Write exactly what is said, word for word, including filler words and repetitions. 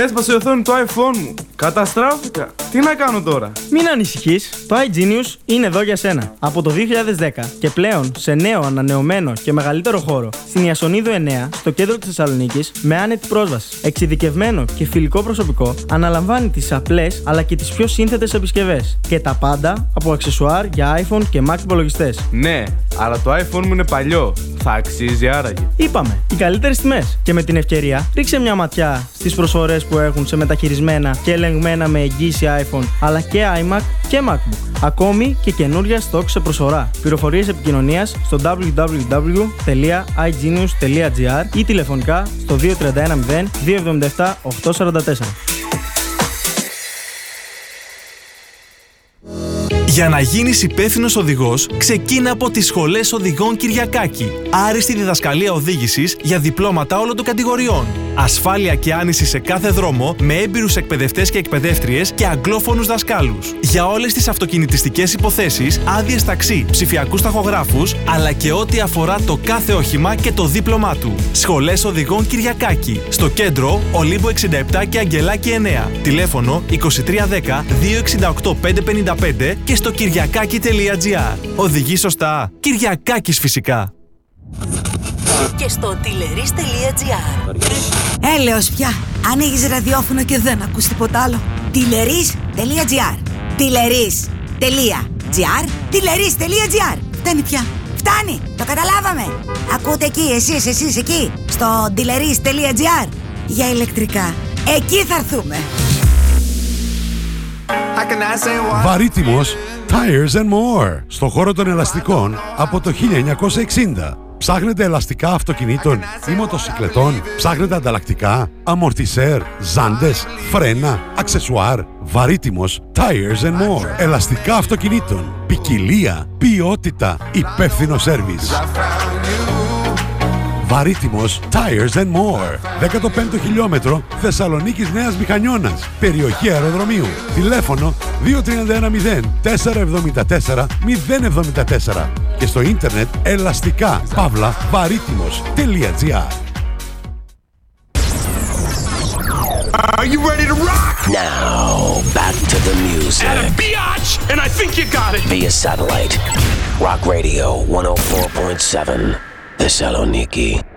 Έσπασε η οθόνη του iPhone μου. Καταστράφηκα. Τι να κάνω τώρα? Μην ανησυχείς, το iGenius είναι εδώ για σένα. Από το δύο χιλιάδες δέκα και πλέον σε νέο, ανανεωμένο και μεγαλύτερο χώρο στην Ιασονίδου εννέα, στο κέντρο της Θεσσαλονίκης, με άνετη πρόσβαση. Εξειδικευμένο και φιλικό προσωπικό αναλαμβάνει τις απλές αλλά και τις πιο σύνθετες επισκευές. Και τα πάντα από αξεσουάρ για iPhone και Mac υπολογιστές. Ναι, αλλά το iPhone μου είναι παλιό. Θα αξίζει άραγε? Είπαμε, οι καλύτερες τιμές. Και με την ευκαιρία, ρίξε μια ματιά στις προσφορές που έχουν σε μεταχειρισμένα και ελεγμένα με εγγύηση iPhone, αλλά και iMac και MacBook. Ακόμη και καινούρια στόκ σε προσφορά. Πληροφορίες επικοινωνίας στο double-u double-u double-u τελεία igenius τελεία gr ή τηλεφωνικά στο δύο τρία ένα μηδέν δύο εβδομήντα επτά οκτακόσια σαράντα τέσσερα. Για να γίνεις υπεύθυνος οδηγός, ξεκίνα από τις σχολές οδηγών Κυριακάκη. Άριστη διδασκαλία οδήγησης για διπλώματα όλων των κατηγοριών. Ασφάλεια και άνηση σε κάθε δρόμο με έμπειρους εκπαιδευτές και εκπαιδεύτριες και αγγλόφωνους δασκάλους. Για όλες τις αυτοκινητιστικές υποθέσεις, άδειες ταξί, ψηφιακούς ταχογράφους, αλλά και ό,τι αφορά το κάθε όχημα και το δίπλωμά του. Σχολές οδηγών Κυριακάκη. Στο κέντρο, Ολύμπο εξήντα επτά και Αγγελάκη εννέα. Τηλέφωνο είκοσι τρία δέκα δύο εξήντα οκτώ πεντακόσια πενήντα πέντε και στο κυριακάκι τελεία gr. Οδηγεί σωστά. Κυριακάκης φυσικά. Και στο τηλερίς τελεία gr. Έλεος πια. Ανοίγεις ραδιόφωνο και δεν ακούς τίποτα άλλο. τηλερίς τελεία gr. τηλερίς τελεία gr. τηλερίς τελεία gr. Φτάνει πια. Φτάνει. Το καταλάβαμε. Ακούτε εκεί, εσείς, εσείς εκεί. Στο τηλερίς τελεία gr. Για ηλεκτρικά. Εκεί θα έρθουμε. Βαρύτιμος Tires and More. Στο χώρο των ελαστικών από το χίλια εννιακόσια εξήντα. Ψάχνετε ελαστικά αυτοκινήτων ή μοτοσυκλετών? Ψάχνετε ανταλλακτικά, αμορτισέρ, ζάντες, φρένα, αξεσουάρ? Βαρύτιμος Tires and More. Ελαστικά αυτοκινήτων. Ποικιλία, ποιότητα, υπεύθυνο σέρβις. Βαρύτιμος Tires and More. δέκατο πέμπτο χιλιόμετρο Θεσσαλονίκης Νέας Μηχανιώνας. Περιοχή αεροδρομίου. Τηλέφωνο δύο τρία ένα μηδέν τέσσερα εβδομήντα τέσσερα μηδέν εβδομήντα τέσσερα. Και στο ίντερνετ ελαστικά παύλα βαρύτιμος τελεία gr. Are you ready to rock? Now, back to the music. At a biatch, and I think you got it. Via satellite. Rock Radio one oh four point seven. Thessaloniki.